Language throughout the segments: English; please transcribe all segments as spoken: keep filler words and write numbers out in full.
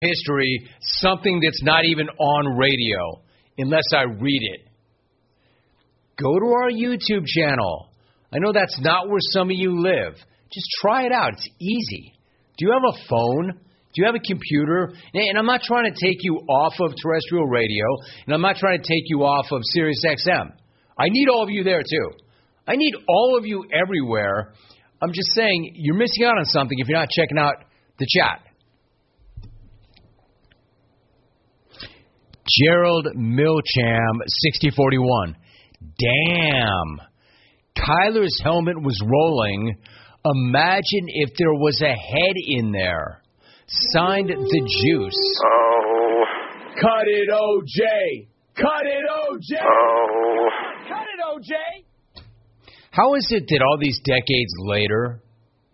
history something that's not even on radio unless I read it. Go to our YouTube channel. I know that's not where some of you live. Just try it out. It's easy. Do you have a phone? Do you have a computer? And I'm not trying to take you off of terrestrial radio, and I'm not trying to take you off of Sirius X M. I need all of you there, too. I need all of you everywhere. I'm just saying you're missing out on something if you're not checking out the chat. Gerald Milcham, sixty forty-one. Damn. Kyler's helmet was rolling. Imagine if there was a head in there. Signed the Juice. Oh. Cut it, O J. Cut it, O J. Oh. Cut it, O J. How is it that all these decades later,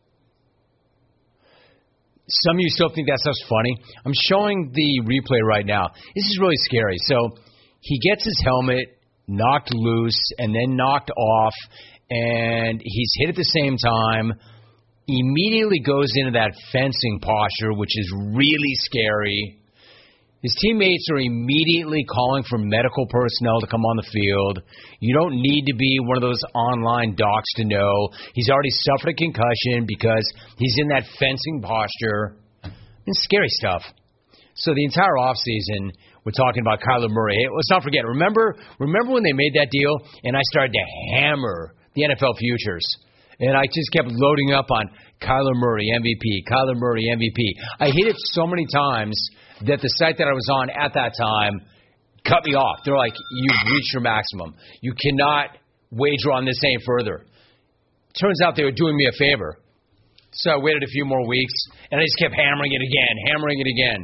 some of you still think that stuff's funny? I'm showing the replay right now. This is really scary. So he gets his helmet knocked loose and then knocked off, and he's hit at the same time. Immediately goes into that fencing posture, which is really scary. His teammates are immediately calling for medical personnel to come on the field. You don't need to be one of those online docs to know. He's already suffered a concussion because he's in that fencing posture. It's scary stuff. So the entire offseason, we're talking about Kyler Murray. Hey, let's not forget, remember, remember when they made that deal and I started to hammer the N F L futures? And I just kept loading up on Kyler Murray, M V P, Kyler Murray, M V P. I hit it so many times that the site that I was on at that time cut me off. They're like, you've reached your maximum. You cannot wager on this any further. Turns out they were doing me a favor. So I waited a few more weeks, and I just kept hammering it again, hammering it again.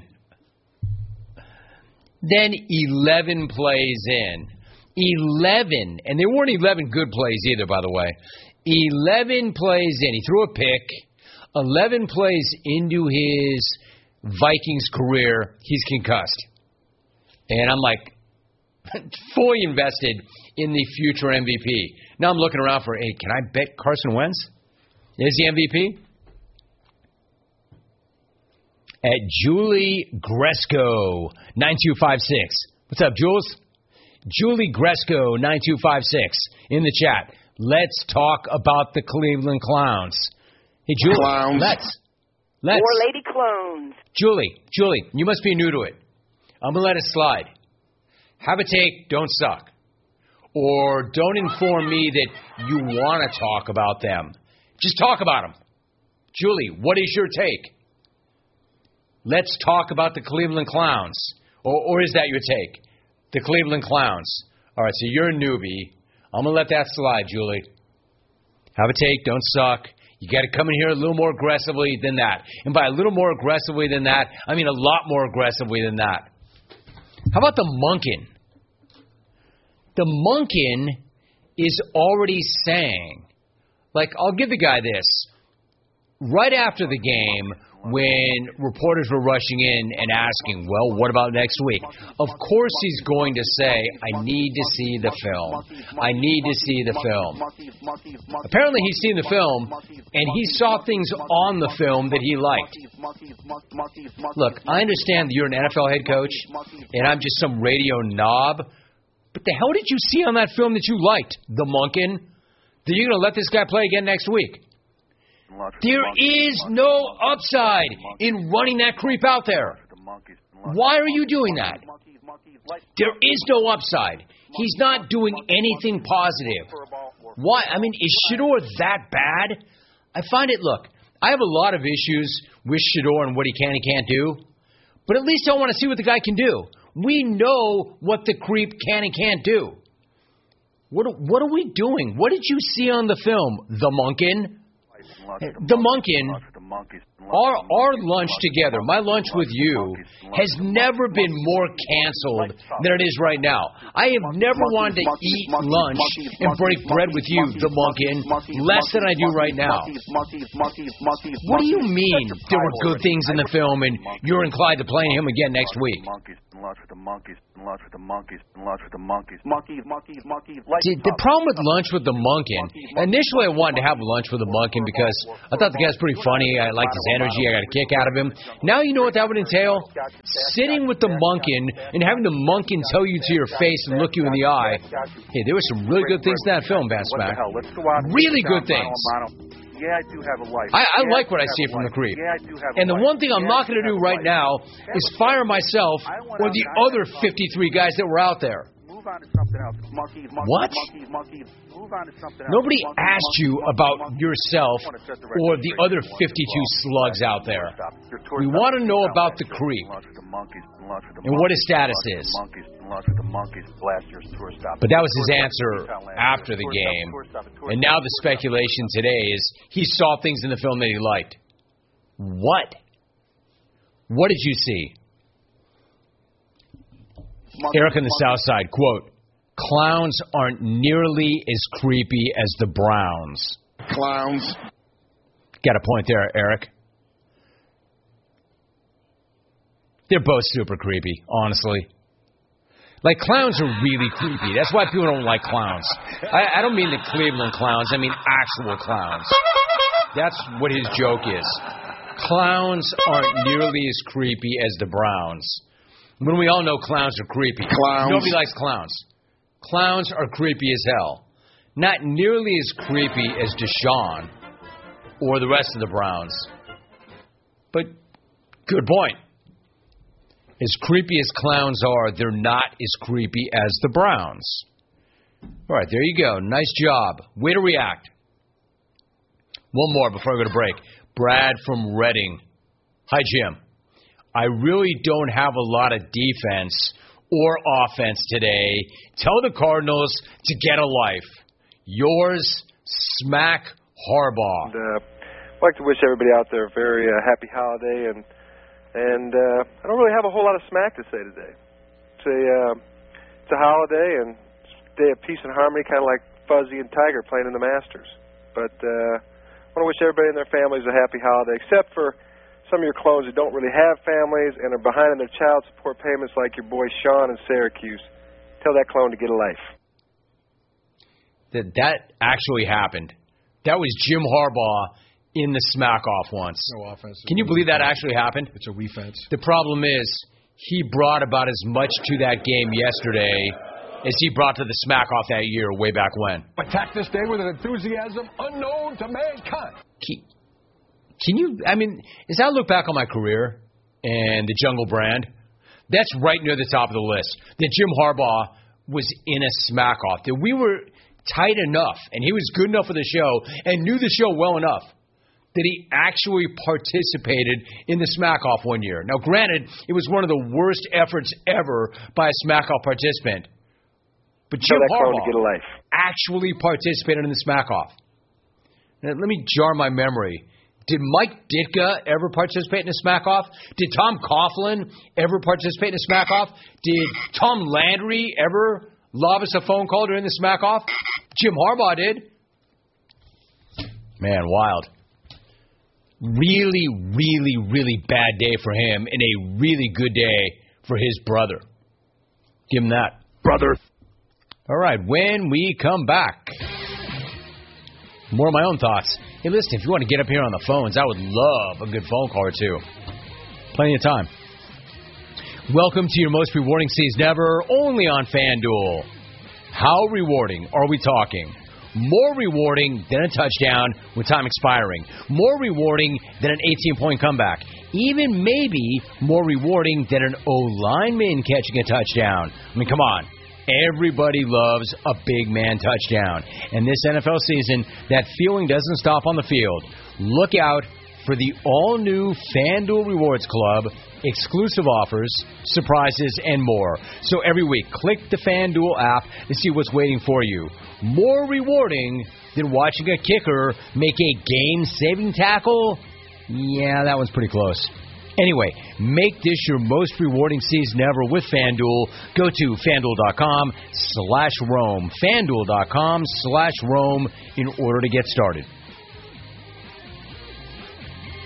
Then eleven plays in. eleven, and there weren't eleven good plays either, by the way. eleven plays in. He threw a pick. eleven plays into his Vikings career, he's concussed. And I'm like, fully invested in the future M V P. Now I'm looking around for, hey, can I bet Carson Wentz is the M V P? At Julie Gresco, nine two five six. What's up, Jules? Julie Gresco, nine two five six, in the chat. Let's talk about the Cleveland Clowns. Hey, Julie, Clowns. let's. Let's. Or Lady Clones. Julie, Julie, you must be new to it. I'm going to let it slide. Have a take, don't suck. Or don't inform me that you want to talk about them. Just talk about them. Julie, what is your take? Let's talk about the Cleveland Clowns. Or, or is that your take? The Cleveland Clowns. All right, so you're a newbie. I'm going to let that slide, Julie. Have a take, don't suck. You got to come in here a little more aggressively than that. And by a little more aggressively than that, I mean a lot more aggressively than that. How about the Monken? The Monken is already saying, like, I'll give the guy this. Right after the game, when reporters were rushing in and asking, well, what about next week? Of course he's going to say, I need to see the film. I need to see the film. Apparently he's seen the film, and he saw things on the film that he liked. Look, I understand that you're an N F L head coach, and I'm just some radio knob, but the hell did you see on that film that you liked, the Monken? That you're going to let this guy play again next week? There is no upside in running that creep out there. Why are you doing that? There is no upside. He's not doing anything positive. Why? I mean, is Shedeur that bad? I find it, look, I have a lot of issues with Shedeur and what he can and can't do, but at least I want to see what the guy can do. We know what the creep can and can't do. What, what are we doing? What did you see on the film, the Monken? The Monken, our, our lunch together, my lunch with you, has never been more canceled than it is right now. I have never wanted to eat lunch and break bread with you, the Monken, less than I do right now. What do you mean there were good things in the film and you're inclined to play him again next week? See, the problem with lunch with the Monken, initially I wanted to have lunch with the Monken because I thought the guy's pretty funny funny. I liked his energy. I got a kick out of him. Now you know what that would entail? Sitting with the Monken and having the Monken tell you to your face and look you in the eye, hey, there were some really good things in that film, Van Smack. Really good things. Yeah, I do have a life. I, I yeah, like what I see from the Creep. Yeah, I do have and a the life. one thing I'm yeah, not going to do right now is fire myself or the other fifty-three guys that were out there. Move on to something else. Monkeys, monkeys, what? monkeys, monkeys. Move on to something else. Nobody monkeys, asked monkeys, you monkeys, about monkeys, yourself monkeys, or the other fifty-two slugs out there. We want to know about the Creep and what his status is. But that was his answer after the game. And now the speculation today is he saw things in the film that he liked. What? What did you see? Eric on the South Side, quote, clowns aren't nearly as creepy as the Browns. Clowns. Got a point there, Eric. They're both super creepy, honestly. Like, clowns are really creepy. That's why people don't like clowns. I, I don't mean the Cleveland clowns. I mean actual clowns. That's what his joke is. Clowns aren't nearly as creepy as the Browns. When we all know clowns are creepy. Clowns. Nobody likes clowns. Clowns are creepy as hell. Not nearly as creepy as Deshaun or the rest of the Browns. But good point. As creepy as clowns are, they're not as creepy as the Browns. All right, there you go. Nice job. Way to react. One more before I go to break. Brad from Reading. Hi, Jim. I really don't have a lot of defense or offense today. Tell the Cardinals to get a life. Yours, Smack Harbaugh. And, uh, I'd like to wish everybody out there a very uh, happy holiday, and and uh, I don't really have a whole lot of smack to say today. It's a uh, it's a holiday and it's a day of peace and harmony, kind of like Fuzzy and Tiger playing in the Masters. But uh, I want to wish everybody and their families a happy holiday, except for some of your clones who don't really have families and are behind in their child support payments, like your boy Sean in Syracuse. Tell that clone to get a life. That that actually happened. That was Jim Harbaugh in the smack-off once. No offense. Can you believe that actually happened? It's a refense. The problem is he brought about as much to that game yesterday as he brought to the smack-off that year way back when. Attack this day with an enthusiasm unknown to mankind. Can, can you, I mean, as I look back on my career and the Jungle Brand, that's right near the top of the list. That Jim Harbaugh was in a smack-off. That we were tight enough, and he was good enough for the show and knew the show well enough that he actually participated in the smack-off one year. Now, granted, it was one of the worst efforts ever by a smack-off participant. But Jim Harbaugh to get a life. actually participated in the smack-off. Now, let me jar my memory. Did Mike Ditka ever participate in a smack-off? Did Tom Coughlin ever participate in a smack-off? Did Tom Landry ever lob us a phone call during the smack-off? Jim Harbaugh did. Man, wild. Really, really, really bad day for him and a really good day for his brother. Give him that. Brother. All right, when we come back, more of my own thoughts. Hey, listen, if you want to get up here on the phones, I would love a good phone call or two. Plenty of time. Welcome to your most rewarding season ever, only on FanDuel. How rewarding are we talking? More rewarding than a touchdown with time expiring. More rewarding than an eighteen-point comeback. Even maybe more rewarding than an O-lineman catching a touchdown. I mean, come on. Everybody loves a big man touchdown. And this N F L season, that feeling doesn't stop on the field. Look out for the all-new FanDuel Rewards Club, exclusive offers, surprises, and more. So every week, click the FanDuel app to see what's waiting for you. More rewarding than watching a kicker make a game-saving tackle? Yeah, that one's pretty close. Anyway, make this your most rewarding season ever with FanDuel. Go to FanDuel.com slash Rome. FanDuel.com slash Rome in order to get started.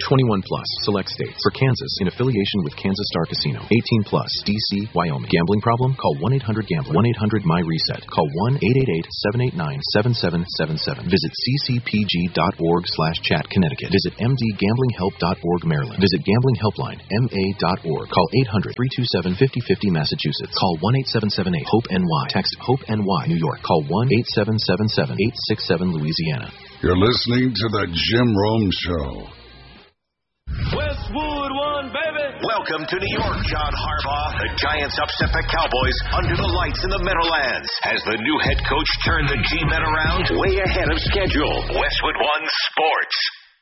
twenty-one plus. Select states. For Kansas, in affiliation with Kansas Star Casino. eighteen plus. D C, Wyoming. Gambling problem? Call one eight hundred gambler. one eight hundred my reset. Call one eight eight eight seven eight nine seven seven seven seven. Visit c c p g dot org slash chat Connecticut. Visit m d gambling help dot org Maryland. Visit Gambling Helpline M A dot org. Call eight hundred three two seven five zero five zero Massachusetts. Call one eight seven seven eight hope N Y. Text HOPE-N Y New York. Call one eight seven seven seven eight six seven Louisiana. You're listening to the Jim Rome Show. Westwood One, baby! Welcome to New York, John Harbaugh. The Giants upset the Cowboys under the lights in the Meadowlands. Has the new head coach turned the G-Men around? Way ahead of schedule. Westwood One Sports.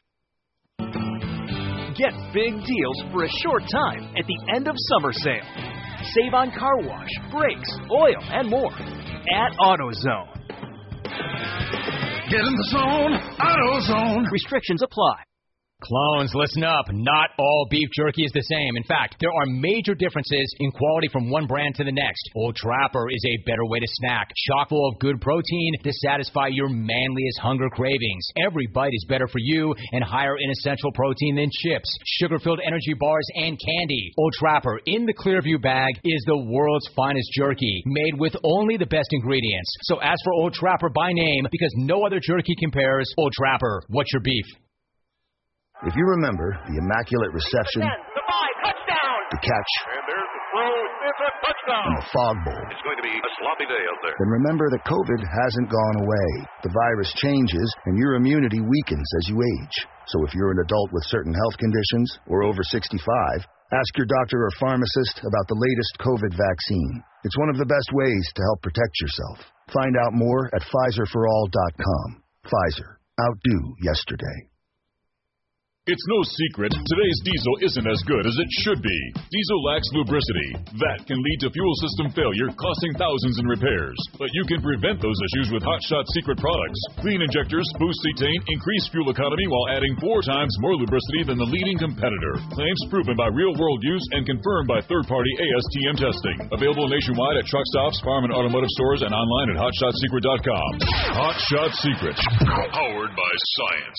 Get big deals for a short time at the end of summer sale. Save on car wash, brakes, oil, and more at AutoZone. Get in the zone, AutoZone. Restrictions apply. Clones, listen up. Not all beef jerky is the same. In fact, there are major differences in quality from one brand to the next. Old Trapper is a better way to snack. Chock full of good protein to satisfy your manliest hunger cravings. Every bite is better for you and higher in essential protein than chips, sugar-filled energy bars, and candy. Old Trapper in the Clearview bag is the world's finest jerky, made with only the best ingredients. So ask for Old Trapper by name because no other jerky compares. Old Trapper, what's your beef? If you remember the immaculate reception, The five, touchdown! the catch, And there's the throw. It's a touchdown! and the fog bowl, It's going to be a sloppy day out there. then remember that COVID hasn't gone away. The virus changes, and your immunity weakens as you age. So if you're an adult with certain health conditions or over sixty-five, ask your doctor or pharmacist about the latest COVID vaccine. It's one of the best ways to help protect yourself. Find out more at Pfizer for all dot com. Pfizer. Outdo yesterday. It's no secret, today's diesel isn't as good as it should be. Diesel lacks lubricity. That can lead to fuel system failure, costing thousands in repairs. But you can prevent those issues with Hot Shot Secret products. Clean injectors, boost cetane, increase fuel economy while adding four times more lubricity than the leading competitor. Claims proven by real-world use and confirmed by third-party A S T M testing. Available nationwide at truck stops, farm and automotive stores, and online at hot shot secret dot com. Hot Shot Secret, powered by science.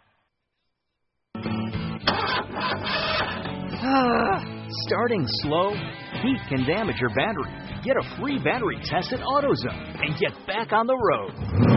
Starting slow, heat can damage your battery. Get a free battery test at AutoZone and get back on the road.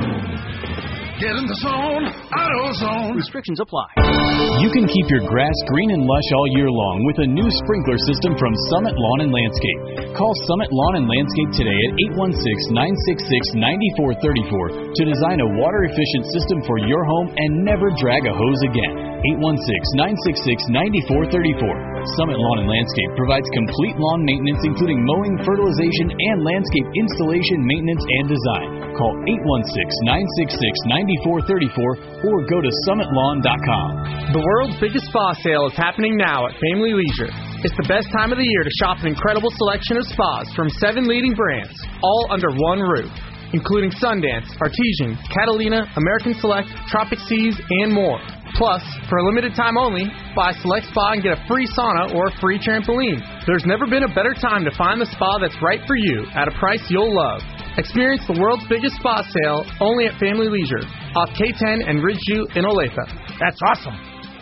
Get in the zone, AutoZone. Restrictions apply. You can keep your grass green and lush all year long with a new sprinkler system from Summit Lawn and Landscape. Call Summit Lawn and Landscape today at eight one six, nine six six, nine four three four to design a water-efficient system for your home and never drag a hose again. eight one six, nine six six, nine four three four. Summit Lawn and Landscape provides complete lawn maintenance, including mowing, fertilization, and landscape installation, maintenance, and design. Call eight one six, nine six six, nine four three four or go to summit lawn dot com. The world's biggest spa sale is happening now at Family Leisure. It's the best time of the year to shop an incredible selection of spas from seven leading brands, all under one roof, including Sundance, Artesian, Catalina, American Select, Tropic Seas, and more. Plus, for a limited time only, buy Select Spa and get a free sauna or a free trampoline. There's never been a better time to find the spa that's right for you at a price you'll love. Experience the world's biggest spa sale only at Family Leisure, off K ten and Ridgeview in Olathe. That's awesome.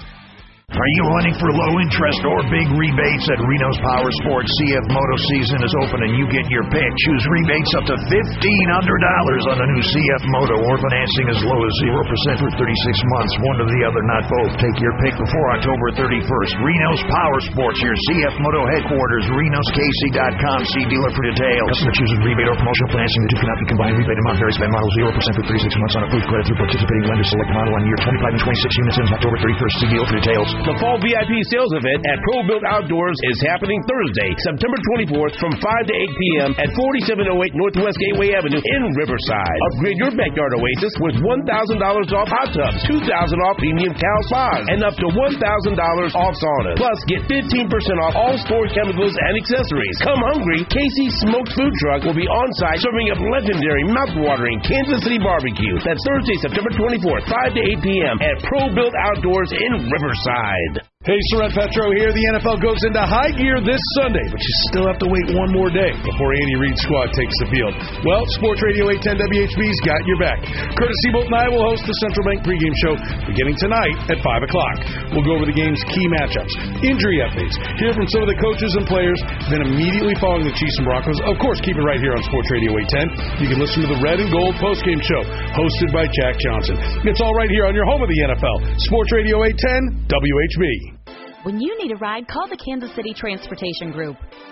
Are you running for low interest or big rebates at Reno's Power Sports? C F Moto season is open and you get your pick. Choose rebates up to fifteen hundred dollars on a new C F Moto or financing as low as zero percent for thirty-six months. One or the other, not both. Take your pick before October thirty-first. Reno's Power Sports, your C F Moto headquarters, renos k c dot com. See dealer for details. Customer chooses rebate or promotional financing. The two cannot be combined. Rebate amount varies by model. zero percent for thirty-six months on approved credit through participating lenders. Select model on year twenty-five and twenty-six units ends October thirty-first. See dealer for details. The Fall V I P sales event at Pro Built Outdoors is happening Thursday, September twenty-fourth from five to eight p.m. at forty-seven oh eight Northwest Gateway Avenue in Riverside. Upgrade your backyard oasis with one thousand dollars off hot tubs, two thousand dollars off premium Cal spas, and up to one thousand dollars off saunas. Plus, get fifteen percent off all store chemicals and accessories. Come hungry, Casey's Smoked Food Truck will be on site serving up legendary, mouth-watering Kansas City barbecue. That's Thursday, September twenty-fourth, five to eight p.m. at Pro Built Outdoors in Riverside. Hey, Surrett Petro here. The N F L goes into high gear this Sunday, but you still have to wait one more day before Andy Reid's squad takes the field. Well, Sports Radio eight ten W H B's got your back. Curtis Seabolt and I will host the Central Bank pregame show beginning tonight at five o'clock. We'll go over the game's key matchups, injury updates, hear from some of the coaches and players, then immediately following the Chiefs and Broncos, of course, keep it right here on Sports Radio eight ten. You can listen to the Red and Gold postgame show hosted by Jack Johnson. It's all right here on your home of the N F L, Sports Radio eight ten W H B. When you need a ride, call the Kansas City Transportation Group.